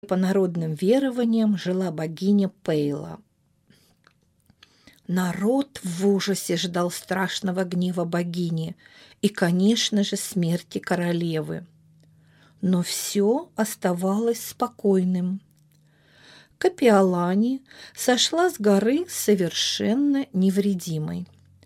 По народным верованиям жила богиня Пейла. Народ в ужасе ждал страшного гнева богини и, конечно же, смерти королевы. Но все оставалось спокойным. Капиолани сошла с горы совершенно невредимой.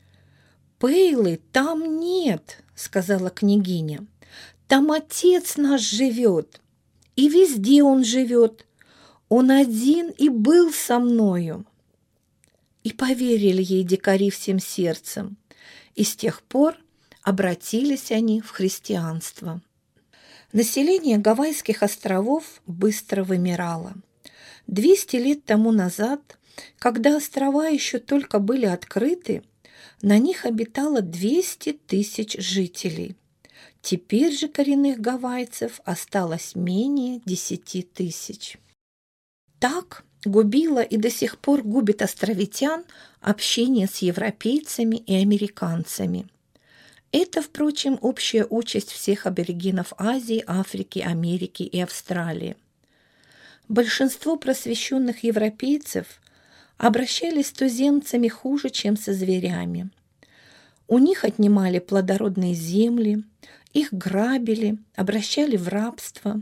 «Пейлы там нет», — сказала княгиня. «Там отец наш живет, и везде он живет. Он один и был со мною». И поверили ей дикари всем сердцем, и с тех пор обратились они в христианство. Население Гавайских островов быстро вымирало. 200 лет тому назад, когда острова еще только были открыты, на них обитало 200 тысяч жителей. Теперь же коренных гавайцев осталось менее 10 тысяч. Так губило и до сих пор губит островитян общение с европейцами и американцами. Это, впрочем, общая участь всех аборигенов Азии, Африки, Америки и Австралии. Большинство просвещенных европейцев обращались с туземцами хуже, чем со зверями. У них отнимали плодородные земли, их грабили, обращали в рабство.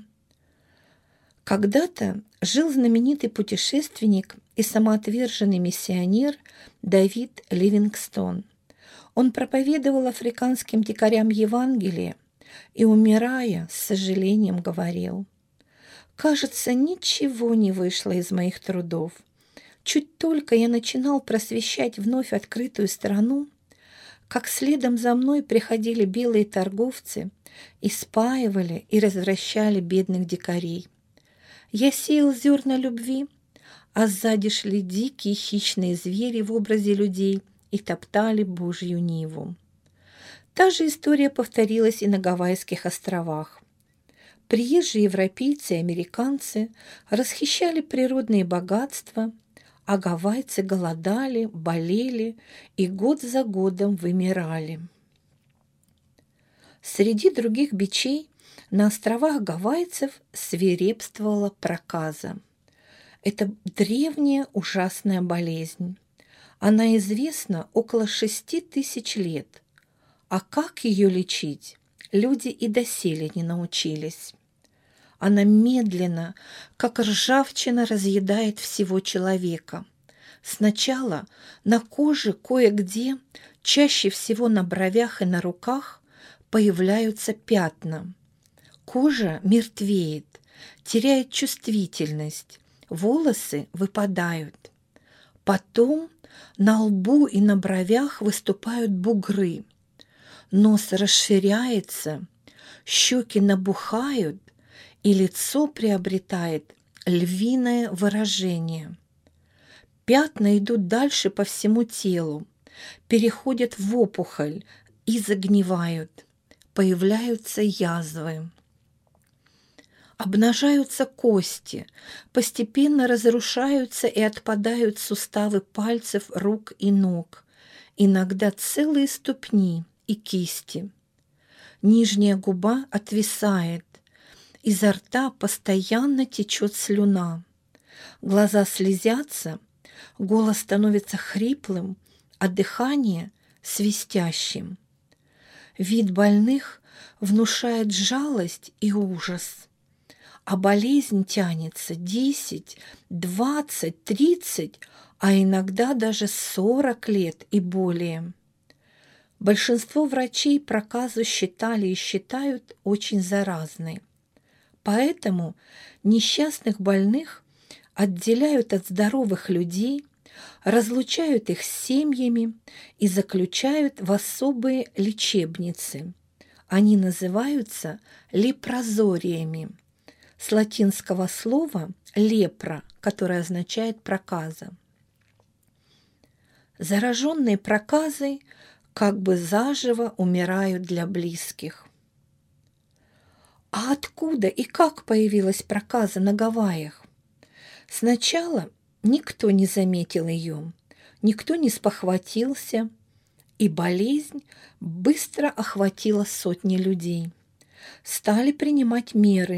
Когда-то жил знаменитый путешественник и самоотверженный миссионер Давид Ливингстон. Он проповедовал африканским дикарям Евангелие и, умирая, с сожалением говорил: «Кажется, ничего не вышло из моих трудов. Чуть только я начинал просвещать вновь открытую страну, как следом за мной приходили белые торговцы и спаивали и развращали бедных дикарей. Я сеял зерна любви, а сзади шли дикие хищные звери в образе людей и топтали Божью ниву». Та же история повторилась и на Гавайских островах. Приезжие европейцы и американцы расхищали природные богатства, а гавайцы голодали, болели и год за годом вымирали. Среди других бичей на островах гавайцев свирепствовала проказа. Это древняя ужасная болезнь. Она известна около 6000 лет. А как ее лечить, люди и доселе не научились. Она медленно, как ржавчина, разъедает всего человека. Сначала на коже кое-где, чаще всего на бровях и на руках, появляются пятна. Кожа мертвеет, теряет чувствительность, волосы выпадают. Потом на лбу и на бровях выступают бугры. Нос расширяется, щеки набухают, и лицо приобретает львиное выражение. Пятна идут дальше по всему телу, переходят в опухоль и загнивают. Появляются язвы. Обнажаются кости, постепенно разрушаются и отпадают суставы пальцев, рук и ног, иногда целые ступни и кисти. Нижняя губа отвисает, изо рта постоянно течет слюна. Глаза слезятся, голос становится хриплым, а дыхание свистящим. Вид больных внушает жалость и ужас. А болезнь тянется 10, 20, 30, а иногда даже 40 лет и более. Большинство врачей проказу считали и считают очень заразной. Поэтому несчастных больных отделяют от здоровых людей, разлучают их с семьями и заключают в особые лечебницы. Они называются лепрозориями, с латинского слова «лепра», которое означает «проказа». Зараженные проказой как бы заживо умирают для близких. А откуда и как появилась проказа на Гавайях? Сначала никто не заметил ее, никто не спохватился, и болезнь быстро охватила сотни людей. Стали принимать меры,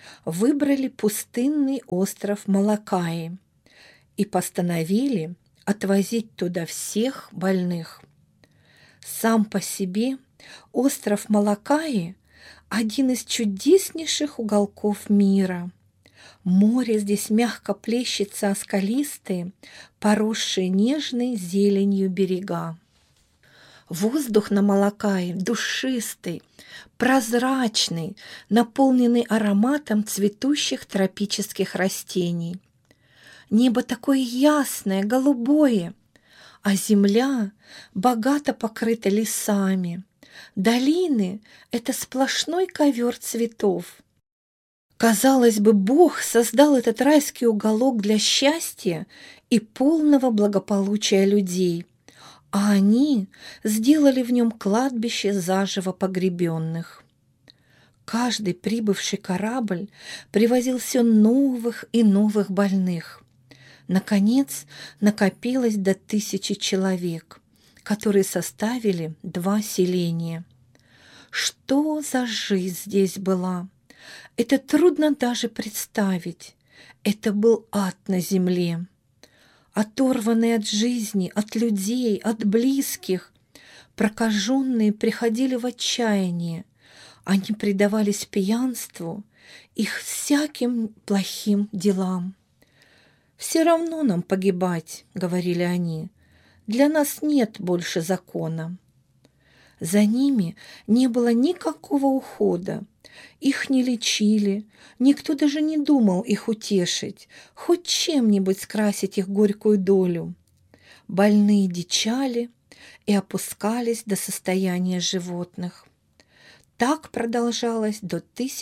выбрали пустынный остров Малакаи и постановили отвозить туда всех больных. Сам по себе остров Малакаи – один из чудеснейших уголков мира. Море здесь мягко плещется о скалистые, поросшие нежной зеленью берега. Воздух на Малакае душистый, прозрачный, наполненный ароматом цветущих тропических растений. Небо такое ясное, голубое, а земля богато покрыта лесами. Долины – это сплошной ковер цветов. Казалось бы, Бог создал этот райский уголок для счастья и полного благополучия людей, а они сделали в нем кладбище заживо погребенных. Каждый прибывший корабль привозил все новых и новых больных. Наконец, накопилось до 1000 человек, которые составили 2 селения. Что за жизнь здесь была? Это трудно даже представить. Это был ад на земле. Оторванные от жизни, от людей, от близких, прокаженные приходили в отчаяние. Они предавались пьянству, их всяким плохим делам. «Все равно нам погибать», — говорили они, — «для нас нет больше закона». За ними не было никакого ухода, их не лечили, никто даже не думал их утешить, хоть чем-нибудь скрасить их горькую долю. Больные дичали и опускались до состояния животных. Так продолжалось до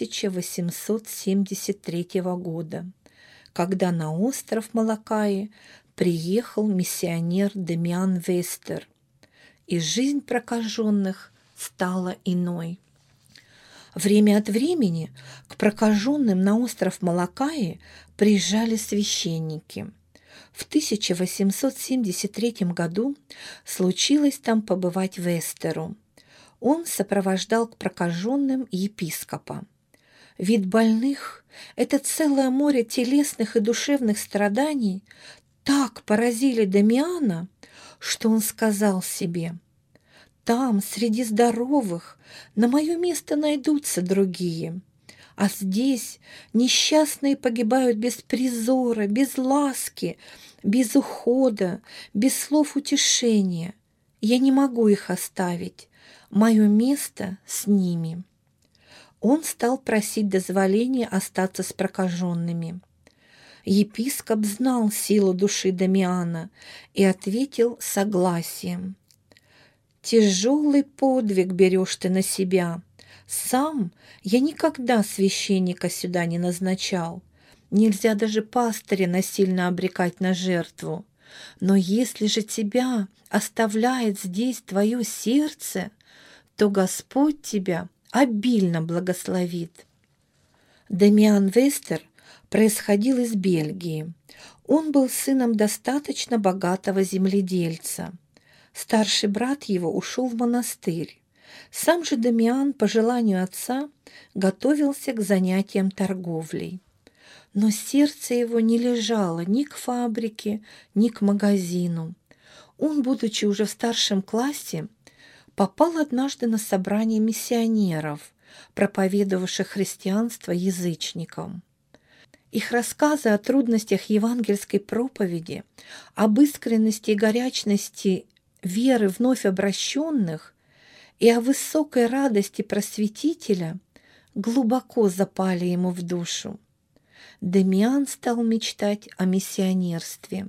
1873 года, когда на остров Малакаи приехал миссионер Демиан Вестер, и жизнь прокаженных стала иной. Время от времени к прокаженным на остров Малакаи приезжали священники. В 1873 году случилось там побывать Вестеру. Он сопровождал к прокаженным епископа. Вид больных – это целое море телесных и душевных страданий – так поразили Дамиана, что он сказал себе: «Там, среди здоровых, на мое место найдутся другие, а здесь несчастные погибают без призора, без ласки, без ухода, без слов утешения. Я не могу их оставить, мое место с ними». Он стал просить дозволения остаться с прокаженными. Епископ знал силу души Дамиана и ответил согласием. «Тяжелый подвиг берешь ты на себя. Сам я никогда священника сюда не назначал. Нельзя даже пастыря насильно обрекать на жертву. Но если же тебя оставляет здесь твое сердце, то Господь тебя обильно благословит». Дамиан Вестер происходил из Бельгии. Он был сыном достаточно богатого земледельца. Старший брат его ушел в монастырь. Сам же Дамиан, по желанию отца, готовился к занятиям торговлей. Но сердце его не лежало ни к фабрике, ни к магазину. Он, будучи уже в старшем классе, попал однажды на собрание миссионеров, проповедовавших христианство язычникам. Их рассказы о трудностях евангельской проповеди, об искренности и горячности веры вновь обращенных и о высокой радости просветителя глубоко запали ему в душу. Дамиан стал мечтать о миссионерстве.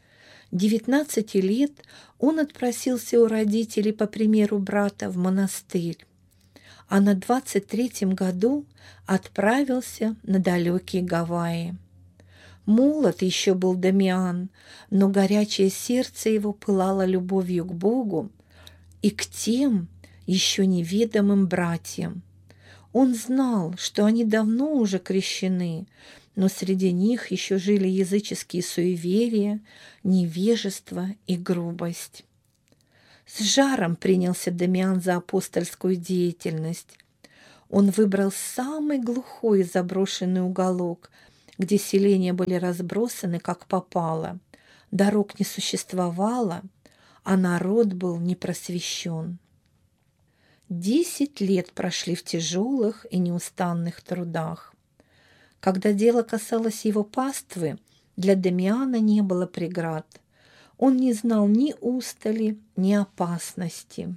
19 лет он отпросился у родителей по примеру брата в монастырь, а на 23-м году отправился на далекие Гавайи. Молод еще был Дамиан, но горячее сердце его пылало любовью к Богу и к тем еще неведомым братьям. Он знал, что они давно уже крещены, но среди них еще жили языческие суеверия, невежество и грубость. С жаром принялся Дамиан за апостольскую деятельность. Он выбрал самый глухой и заброшенный уголок, где селения были разбросаны как попало. Дорог не существовало, а народ был не просвещен. 10 лет прошли в тяжелых и неустанных трудах. Когда дело касалось его паствы, для Дамиана не было преград. Он не знал ни устали, ни опасности.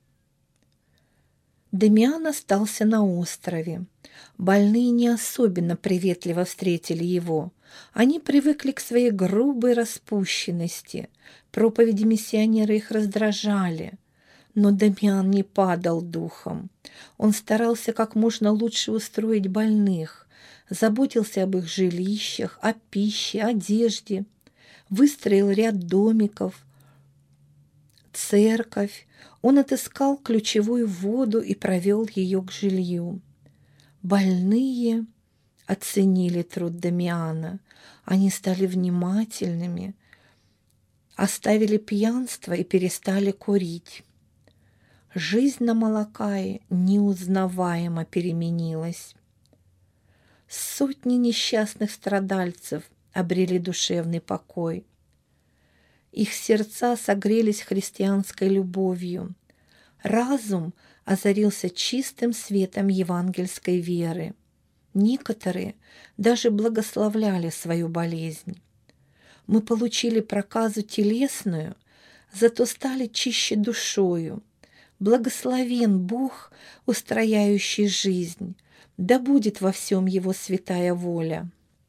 Дамиан остался на острове. Больные не особенно приветливо встретили его. Они привыкли к своей грубой распущенности. Проповеди миссионера их раздражали. Но Дамиан не падал духом. Он старался как можно лучше устроить больных, заботился об их жилищах, о пище, одежде, выстроил ряд домиков, церковь. Он отыскал ключевую воду и провел ее к жилью. Больные оценили труд Дамиана. Они стали внимательными, оставили пьянство и перестали курить. Жизнь на Малакае неузнаваемо переменилась. Сотни несчастных страдальцев обрели душевный покой. Их сердца согрелись христианской любовью. Разум озарился чистым светом евангельской веры. Некоторые даже благословляли свою болезнь. Мы получили проказу телесную, зато стали чище душою. Благословен Бог, устрояющий жизнь, да будет во всем Его святая воля.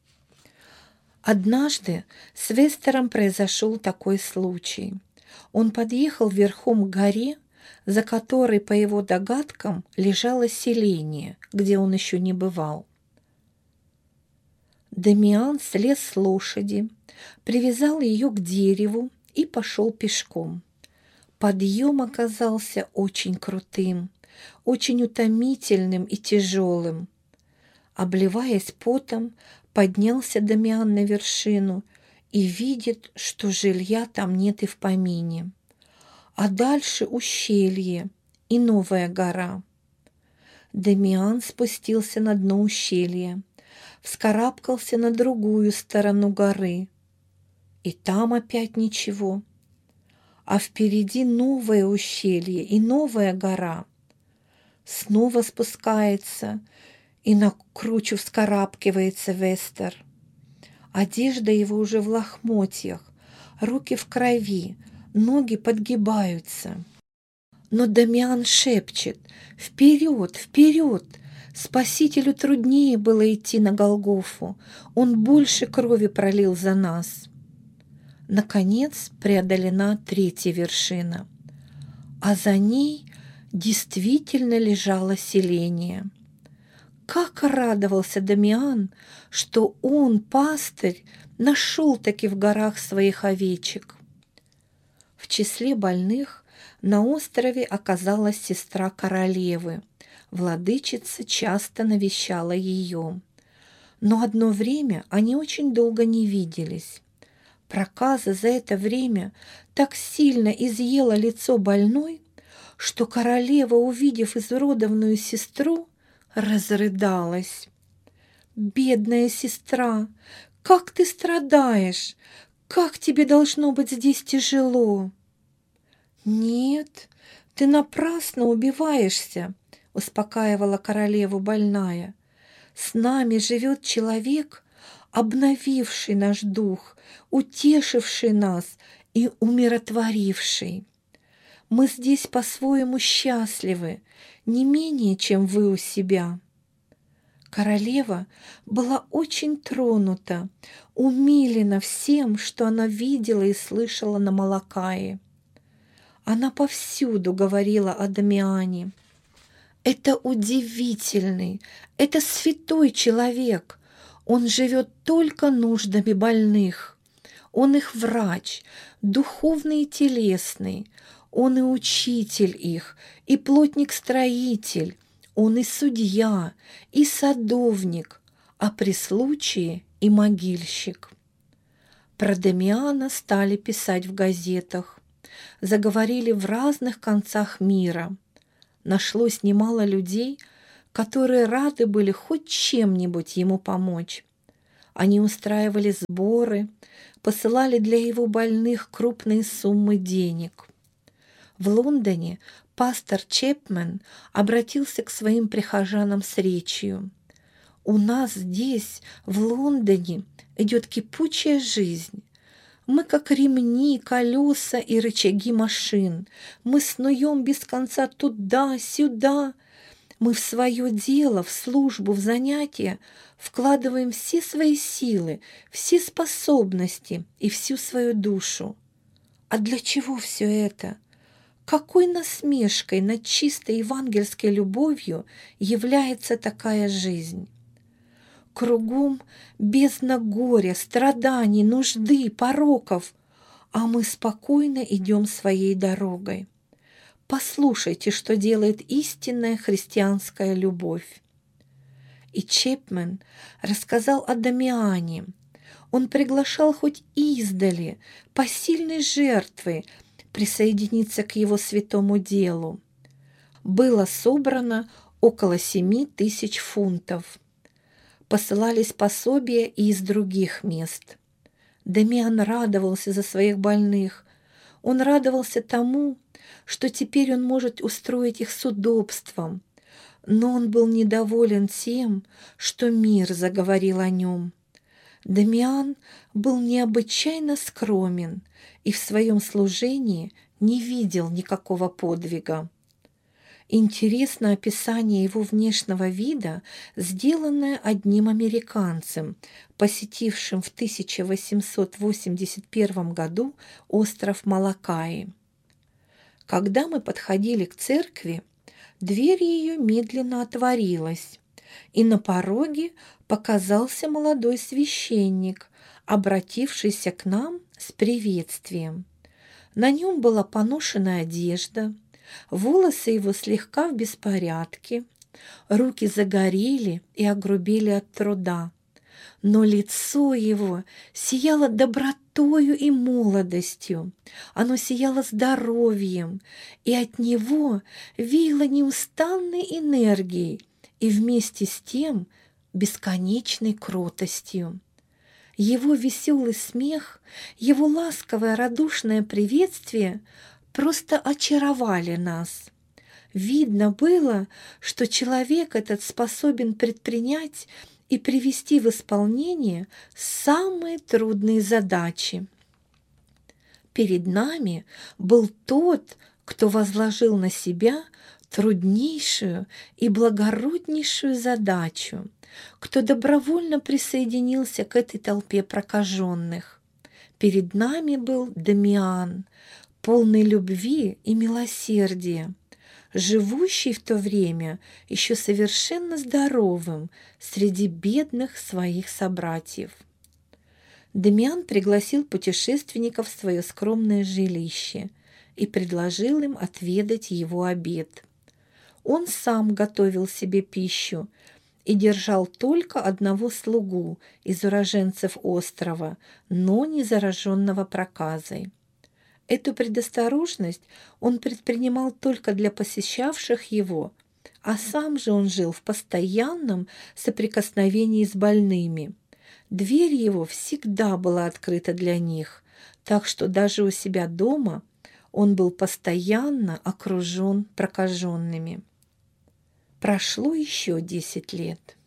Однажды с Вестером произошел такой случай. Он подъехал верхом к горе, за которой, по его догадкам, лежало селение, где он еще не бывал. Дамиан слез с лошади, привязал ее к дереву и пошел пешком. Подъем оказался очень крутым, очень утомительным и тяжелым. Обливаясь потом, поднялся Дамиан на вершину и видит, что жилья там нет и в помине. А дальше ущелье и новая гора. Дамиан спустился на дно ущелья, вскарабкался на другую сторону горы. И там опять ничего. А впереди новое ущелье и новая гора. Снова спускается и на кручу вскарабкивается Вестер. Одежда его уже в лохмотьях, руки в крови, ноги подгибаются. Но Дамиан шепчет: «Вперед, вперед!» Спасителю труднее было идти на Голгофу, он больше крови пролил за нас. Наконец преодолена третья вершина, а за ней действительно лежало селение. Как радовался Дамиан, что он, пастырь, нашел-таки в горах своих овечек. В числе больных на острове оказалась сестра королевы. Владычица часто навещала ее. Но одно время они очень долго не виделись. Проказа за это время так сильно изъела лицо больной, что королева, увидев изуродованную сестру, разрыдалась. «Бедная сестра, как ты страдаешь! Как тебе должно быть здесь тяжело!» «Нет, ты напрасно убиваешься», — успокаивала королеву больная. «С нами живет человек, обновивший наш дух, утешивший нас и умиротворивший. Мы здесь по-своему счастливы, не менее, чем вы у себя». Королева была очень тронута, умилена всем, что она видела и слышала на Малакае. Она повсюду говорила о Дамиане. «Это удивительный, это святой человек. Он живет только нуждами больных. Он их врач, духовный и телесный. Он и учитель их, и плотник-строитель. Он и судья, и садовник, а при случае и могильщик». Про Дамиана стали писать в газетах. Заговорили в разных концах мира. Нашлось немало людей, которые рады были хоть чем-нибудь ему помочь. Они устраивали сборы, посылали для его больных крупные суммы денег. В Лондоне пастор Чепмен обратился к своим прихожанам с речью: «У нас здесь, в Лондоне, идет кипучая жизнь. Мы как ремни, колеса и рычаги машин. Мы снуем без конца туда-сюда. Мы в свое дело, в службу, в занятия вкладываем все свои силы, все способности и всю свою душу. А для чего все это? Какой насмешкой над чистой евангельской любовью является такая жизнь? Кругом бездна горя, страданий, нужды, пороков, а мы спокойно идем своей дорогой. Послушайте, что делает истинная христианская любовь». И Чепмен рассказал о Дамиане. Он приглашал хоть издали, посильной жертвы, присоединиться к его святому делу. Было собрано около 7000 фунтов. Посылались пособия и из других мест. Дамиан радовался за своих больных. Он радовался тому, что теперь он может устроить их с удобством. Но он был недоволен тем, что мир заговорил о нем. Дамиан был необычайно скромен и в своем служении не видел никакого подвига. Интересно описание его внешнего вида, сделанное одним американцем, посетившим в 1881 году остров Малакаи. Когда мы подходили к церкви, дверь ее медленно отворилась, и на пороге показался молодой священник, обратившийся к нам с приветствием. На нем была поношенная одежда, волосы его слегка в беспорядке, руки загорели и огрубели от труда, но лицо его сияло добротою и молодостью, оно сияло здоровьем, и от него веяло неустанной энергией и вместе с тем бесконечной кротостью. Его веселый смех, его ласковое радушное приветствие просто очаровали нас. Видно было, что человек этот способен предпринять и привести в исполнение самые трудные задачи. Перед нами был тот, кто возложил на себя труднейшую и благороднейшую задачу, кто добровольно присоединился к этой толпе прокаженных. Перед нами был Дамиан, полный любви и милосердия, живущий в то время еще совершенно здоровым среди бедных своих собратьев. Дамиан пригласил путешественников в свое скромное жилище и предложил им отведать его обед. Он сам готовил себе пищу и держал только одного слугу из уроженцев острова, но не зараженного проказой. Эту предосторожность он предпринимал только для посещавших его, а сам же он жил в постоянном соприкосновении с больными. Дверь его всегда была открыта для них, так что даже у себя дома он был постоянно окружен прокаженными. Прошло еще 10 лет.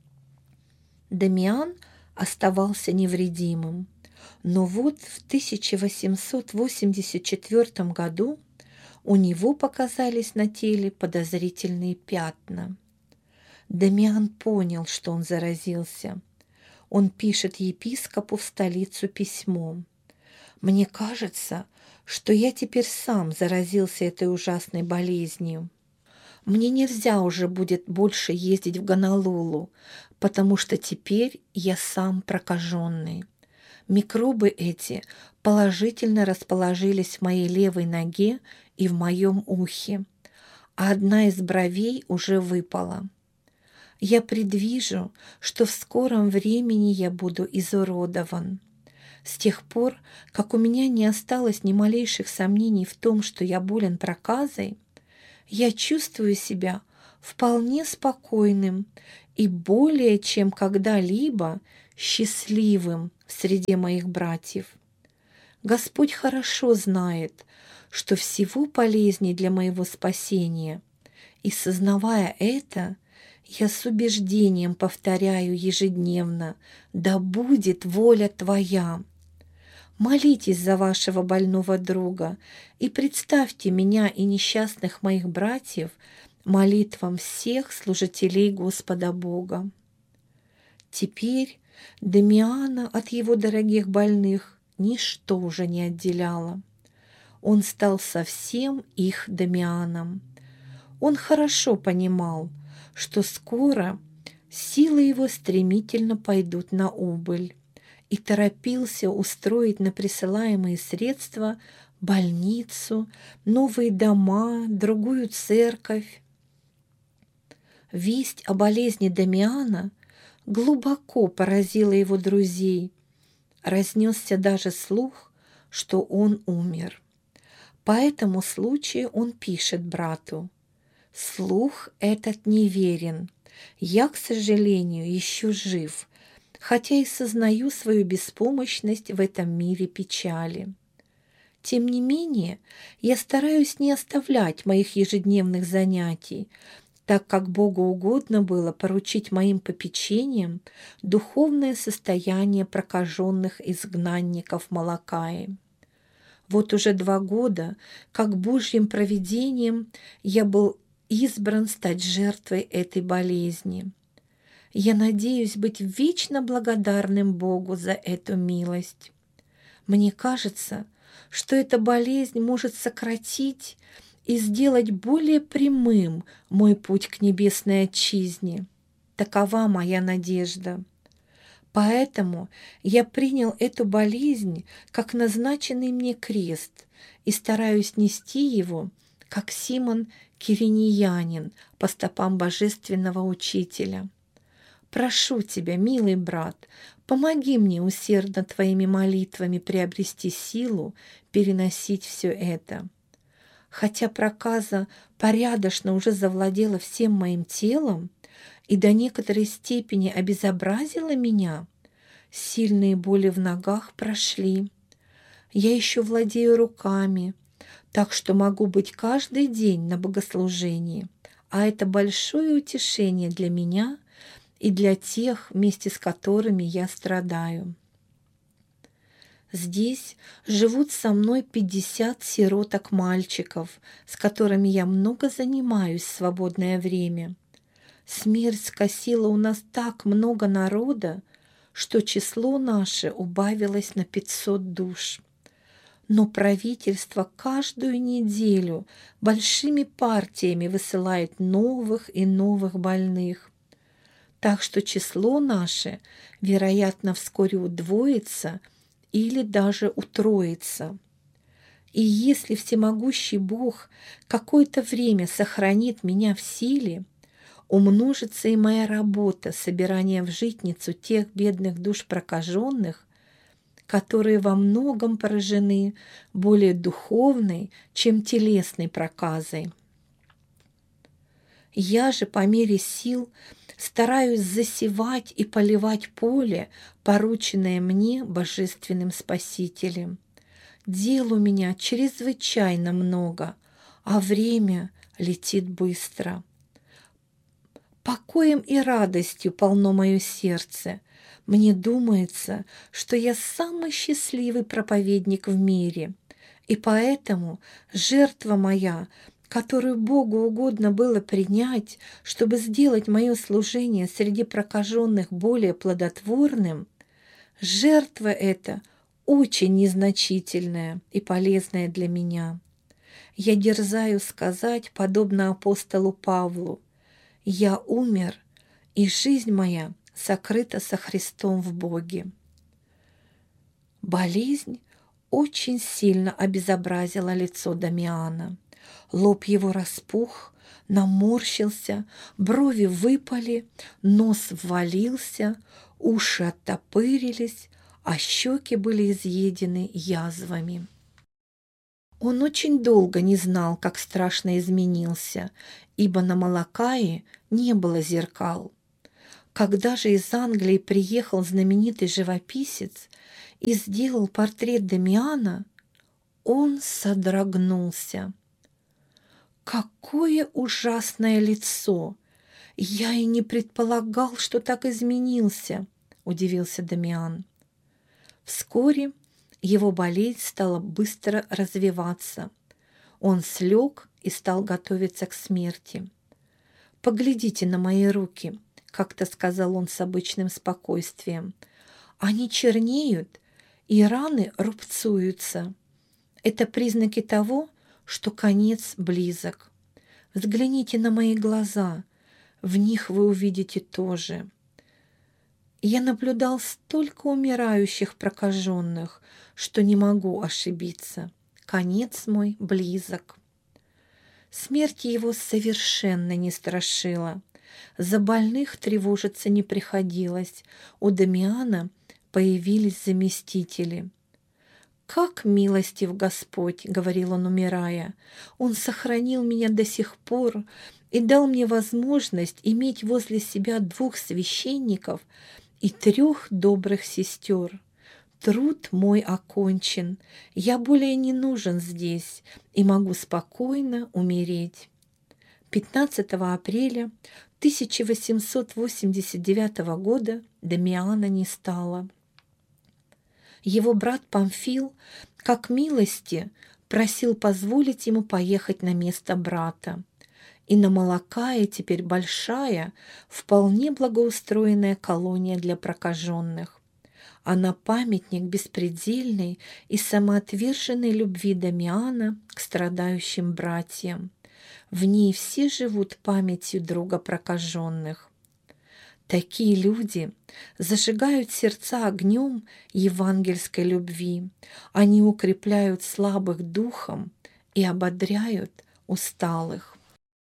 Дамиан оставался невредимым. Но вот в 1884 году у него показались на теле подозрительные пятна. Дамиан понял, что он заразился. Он пишет епископу в столицу письмо: «Мне кажется, что я теперь сам заразился этой ужасной болезнью. Мне нельзя уже будет больше ездить в Гонолулу, потому что теперь я сам прокаженный. Микробы эти положительно расположились в моей левой ноге и в моем ухе, а одна из бровей уже выпала. Я предвижу, что в скором времени я буду изуродован. С тех пор, как у меня не осталось ни малейших сомнений в том, что я болен проказой, я чувствую себя вполне спокойным и более чем когда-либо счастливым среди моих братьев. Господь хорошо знает, что всего полезней для моего спасения, и, сознавая это, я с убеждением повторяю ежедневно: «Да будет воля Твоя». Молитесь за вашего больного друга и представьте меня и несчастных моих братьев молитвам всех служителей Господа Бога. Теперь Дамиана от его дорогих больных ничто уже не отделяло. Он стал совсем их Дамианом. Он хорошо понимал, что скоро силы его стремительно пойдут на убыль, и торопился устроить на присылаемые средства больницу, новые дома, другую церковь. Весть о болезни Дамиана глубоко поразила его друзей. Разнесся даже слух, что он умер. По этому случаю он пишет брату: «Слух этот неверен. Я, к сожалению, еще жив, хотя и сознаю свою беспомощность в этом мире печали. Тем не менее, я стараюсь не оставлять моих ежедневных занятий, так как Богу угодно было поручить моим попечениям духовное состояние прокаженных изгнанников Малакаи. Вот уже 2 года, как Божьим провидением, я был избран стать жертвой этой болезни. Я надеюсь быть вечно благодарным Богу за эту милость. Мне кажется, что эта болезнь может сократить и сделать более прямым мой путь к небесной отчизне. Такова моя надежда. Поэтому я принял эту болезнь как назначенный мне крест и стараюсь нести его, как Симон Киринеянин, по стопам божественного учителя. Прошу тебя, милый брат, помоги мне усердно твоими молитвами приобрести силу переносить все это. Хотя проказа порядочно уже завладела всем моим телом и до некоторой степени обезобразила меня, сильные боли в ногах прошли. Я еще владею руками, так что могу быть каждый день на богослужении, а это большое утешение для меня и для тех, вместе с которыми я страдаю. Здесь живут со мной 50 сироток-мальчиков, с которыми я много занимаюсь в свободное время. Смерть скосила у нас так много народа, что число наше убавилось на 500 душ. Но правительство каждую неделю большими партиями высылает новых и новых больных. Так что число наше, вероятно, вскоре удвоится или даже утроится. И если всемогущий Бог какое-то время сохранит меня в силе, умножится и моя работа собирания в житницу тех бедных душ прокаженных, которые во многом поражены более духовной, чем телесной проказой. Я же по мере сил стараюсь засевать и поливать поле, порученное мне Божественным Спасителем. Дел у меня чрезвычайно много, а время летит быстро. Покоем и радостью полно мое сердце. Мне думается, что я самый счастливый проповедник в мире, и поэтому жертва моя, которую Богу угодно было принять, чтобы сделать мое служение среди прокаженных более плодотворным, жертва эта очень незначительная и полезная для меня. Я дерзаю сказать, подобно апостолу Павлу: «Я умер, и жизнь моя сокрыта со Христом в Боге». Болезнь очень сильно обезобразила лицо Дамиана. Лоб его распух, наморщился, брови выпали, нос ввалился, уши оттопырились, а щеки были изъедены язвами. Он очень долго не знал, как страшно изменился, ибо на Малакае не было зеркал. Когда же из Англии приехал знаменитый живописец и сделал портрет Дамиана, он содрогнулся. «Какое ужасное лицо! Я и не предполагал, что так изменился», – удивился Дамиан. Вскоре его болезнь стала быстро развиваться. Он слег и стал готовиться к смерти. «Поглядите на мои руки», – как-то сказал он с обычным спокойствием. «Они чернеют, и раны рубцуются. Это признаки того, что конец близок. Взгляните на мои глаза, в них вы увидите то же. Я наблюдал столько умирающих прокаженных, что не могу ошибиться. Конец мой близок». Смерть его совершенно не страшила. За больных тревожиться не приходилось. У Дамиана появились заместители. «Как милостив Господь!» — говорил он, умирая. «Он сохранил меня до сих пор и дал мне возможность иметь возле себя 2 священников и 3 добрых сестер. Труд мой окончен, я более не нужен здесь и могу спокойно умереть». 15 апреля 1889 года Дамиана не стало. Его брат Памфил, как милости, просил позволить ему поехать на место брата. И на Малакае теперь большая, вполне благоустроенная колония для прокаженных. Она памятник беспредельной и самоотверженной любви Дамиана к страдающим братьям. В ней все живут памятью друга прокаженных. Такие люди зажигают сердца огнем евангельской любви. Они укрепляют слабых духом и ободряют усталых.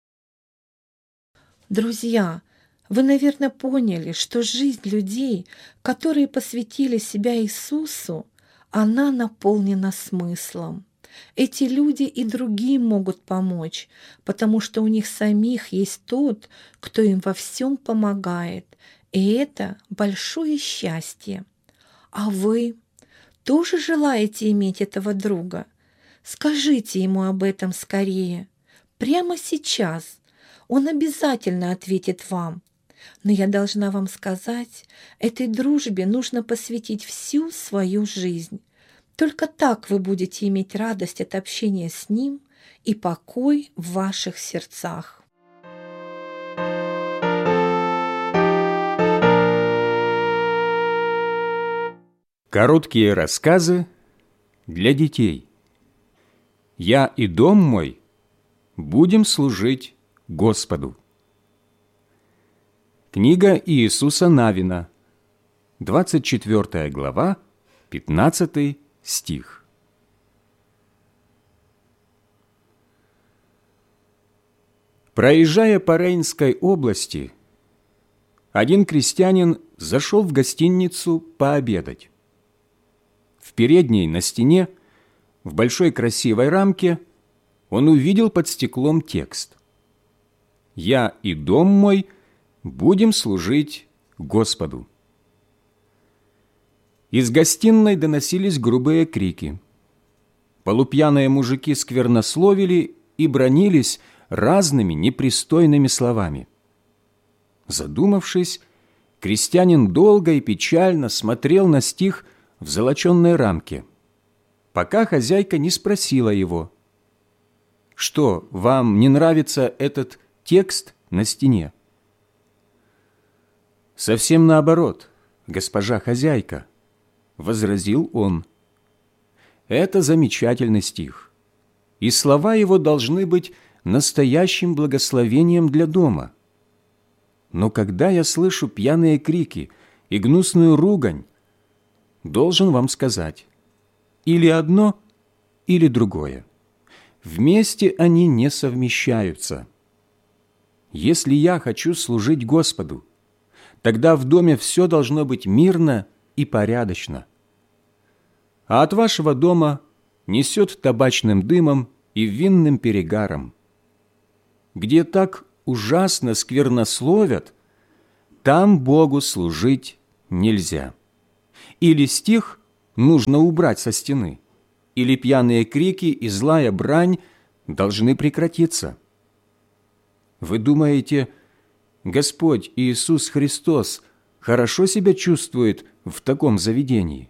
Друзья, вы, наверное, поняли, что жизнь людей, которые посвятили себя Иисусу, она наполнена смыслом. Эти люди и другим могут помочь, потому что у них самих есть тот, кто им во всем помогает, и это большое счастье. А вы тоже желаете иметь этого друга? Скажите ему об этом скорее, прямо сейчас. Он обязательно ответит вам. Но я должна вам сказать, этой дружбе нужно посвятить всю свою жизнь. Только так вы будете иметь радость от общения с ним и покой в ваших сердцах. Короткие рассказы для детей. «Я и дом мой будем служить Господу». Книга Иисуса Навина, 24 глава, 15 стих. Проезжая по Рейнской области, один крестьянин зашел в гостиницу пообедать. В передней на стене, в большой красивой рамке, он увидел под стеклом текст: «Я и дом мой будем служить Господу». Из гостиной доносились грубые крики. Полупьяные мужики сквернословили и бранились разными непристойными словами. Задумавшись, крестьянин долго и печально смотрел на стих в золоченной рамке, пока хозяйка не спросила его: «Что, вам не нравится этот текст на стене?» «Совсем наоборот, госпожа хозяйка», — возразил он. «Это замечательный стих, и слова его должны быть настоящим благословением для дома. Но когда я слышу пьяные крики и гнусную ругань, должен вам сказать, или одно, или другое. Вместе они не совмещаются. Если я хочу служить Господу, тогда в доме все должно быть мирно и порядочно. А от вашего дома несет табачным дымом и винным перегаром. Где так ужасно сквернословят, там Богу служить нельзя. Или стих нужно убрать со стены, или пьяные крики и злая брань должны прекратиться. Вы думаете, Господь Иисус Христос хорошо себя чувствует в таком заведении?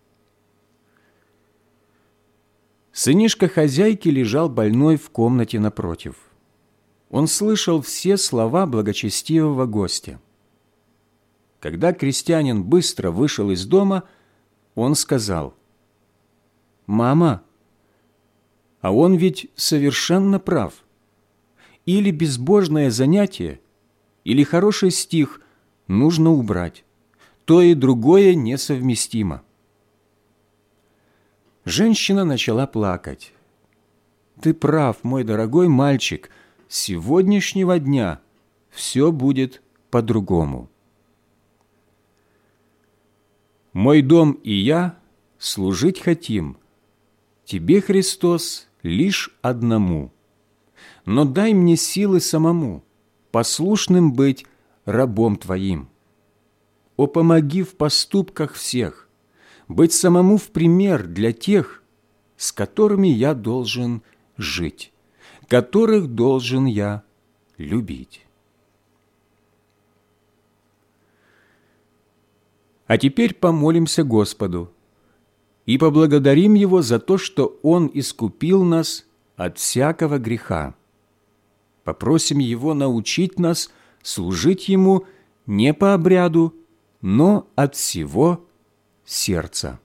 Сынишка хозяйки лежал больной в комнате напротив. Он слышал все слова благочестивого гостя. Когда крестьянин быстро вышел из дома, он сказал: «Мама, а он ведь совершенно прав. Или безбожное занятие, или хороший стих нужно убрать. То и другое несовместимо». Женщина начала плакать. «Ты прав, мой дорогой мальчик, с сегодняшнего дня все будет по-другому. Мой дом и я служить хотим. Тебе, Христос, лишь одному. Но дай мне силы самому, послушным быть рабом Твоим. О, помоги в поступках всех, быть самому в пример для тех, с которыми я должен жить, которых должен я любить». А теперь помолимся Господу и поблагодарим Его за то, что Он искупил нас от всякого греха. Попросим Его научить нас служить Ему не по обряду, но от всего сердца.